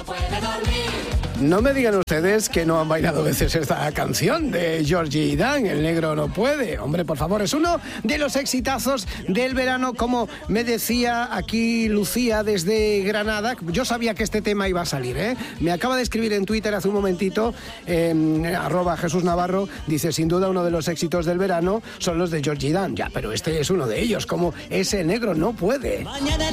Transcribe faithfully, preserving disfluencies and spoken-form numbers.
No me digan ustedes que no han bailado veces esta canción de Georgie Dan, El negro no puede. Hombre, por favor, es uno de los exitazos del verano, como me decía aquí Lucía desde Granada. Yo sabía que este tema iba a salir, ¿eh? Me acaba de escribir en Twitter hace un momentito, eh, arroba Jesús Navarro, dice, sin duda uno de los éxitos del verano son los de Georgie Dan. Ya, pero este es uno de ellos, como ese negro no puede. Mañana